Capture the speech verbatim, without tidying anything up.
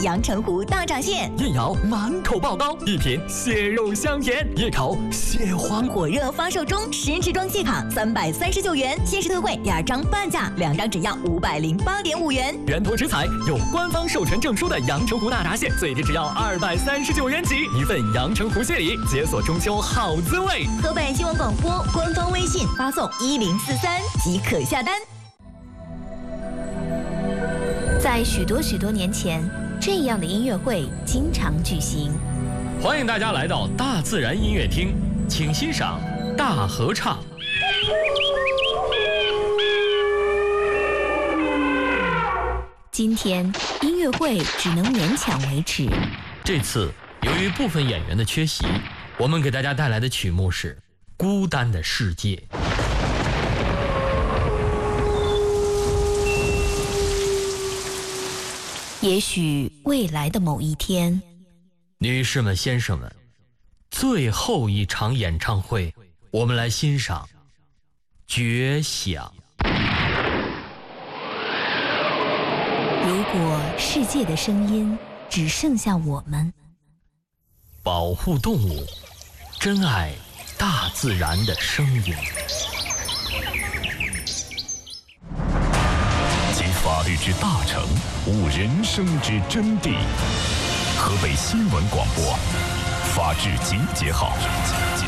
阳澄湖大闸蟹， 燕窑满口爆刀，一品蟹肉香甜，一口蟹黄。 火热发售中，十支装蟹卡三百三十九元，限时特惠两张半价，两张只要五百零八点五元。 原图食材有官方授权证书的阳澄湖大闸蟹，最低只要二百三十九元起，一份阳澄湖蟹礼，解锁中秋好滋味。 河北新闻广播官方微信发送一零四三即可下单。 在许多许多年前，这样的音乐会经常举行。 欢迎大家来到大自然音乐厅，请欣赏大合唱。 今天音乐会只能勉强维持。 这次由于部分演员的缺席，我们给大家带来的曲目是《孤单的世界》。 也许未来的某一天， 女士们、先生们，最后一场演唱会，我们来欣赏《绝响》。 如果世界的声音只剩下我们， 保护动物，珍爱大自然的声音。 集法律之大成，悟人生之真谛。河北新闻广播，法治集结号。